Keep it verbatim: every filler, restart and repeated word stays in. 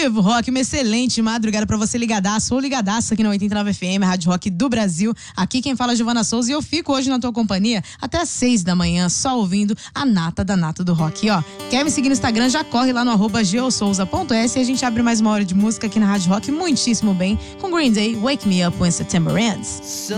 Vivo Rock, uma excelente madrugada pra você ligadaço ou ligadaça aqui na oitenta e nove F M, Rádio Rock do Brasil. Aqui quem fala é Giovana Souza e eu fico hoje na tua companhia até às seis da manhã, só ouvindo a nata da nata do rock. E, ó, quer me seguir no Instagram? Já corre lá no arroba geosouza ponto s e a gente abre mais uma hora de música aqui na Rádio Rock muitíssimo bem com Green Day, Wake Me Up When September Ends.